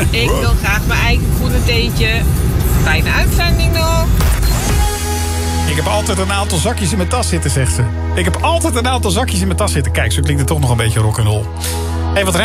Ik wil graag mijn eigen groene theetje. Fijne uitzending nog. Ik heb altijd een aantal zakjes in mijn tas zitten, zegt ze. Ik heb altijd een aantal zakjes in mijn tas zitten. Kijk, zo klinkt het toch nog een beetje rock'n'roll. Hey, wat